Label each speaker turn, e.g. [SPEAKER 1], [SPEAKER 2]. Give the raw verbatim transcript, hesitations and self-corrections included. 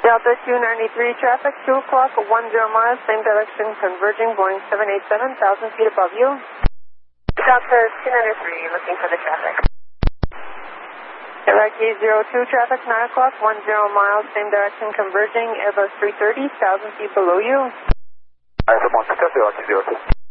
[SPEAKER 1] Delta two ninety-three traffic, two o'clock, ten miles, same direction, converging, Boeing seven eighty-seven, one thousand feet above you. Delta two ninety-three, looking for the traffic. Iraqi zero two traffic, nine o'clock, ten miles, same direction, converging, Airbus three thirty, one thousand feet below you.
[SPEAKER 2] Alright, come on, discuss Iraqi zero two.